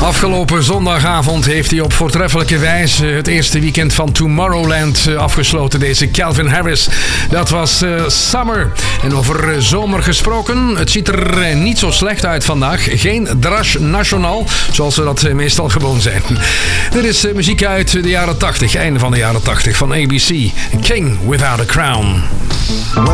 Afgelopen zondagavond heeft hij op voortreffelijke wijze het eerste weekend van Tomorrowland afgesloten, deze Calvin Harris. Dat was Summer. En over zomer gesproken, het ziet er niet zo slecht uit vandaag. Geen Drash National, zoals we dat meestal gewoon zijn. Dit is muziek uit de jaren 80, einde van de jaren 80 van ABC. King Without a Crown.